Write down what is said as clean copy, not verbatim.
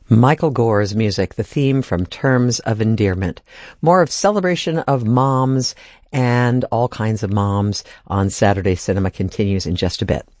Michael Gore's music, the theme from Terms of Endearment. More of celebration of moms and all kinds of moms on Saturday Cinema continues in just a bit.